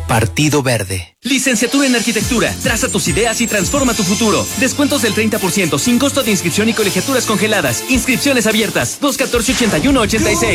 Partido Verde. Licenciatura en Arquitectura. Traza tus ideas y transforma tu futuro. Descuentos del 30% sin costo de inscripción y colegiaturas congeladas. Inscripciones abiertas. 214-8186.